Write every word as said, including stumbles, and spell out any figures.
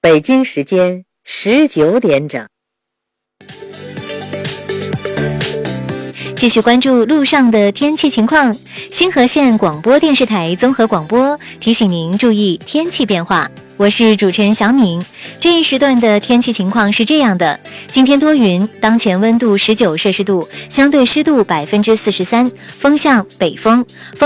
北京时间十九点整。 继续关注路上的天气情况。新河县广播电视台综合广播提醒您注意天气变化。我是主持人小敏。这一时段的天气情况是这样的：今天多云，当前温度十九摄氏度，相对湿度百分之四十三，风向北风。风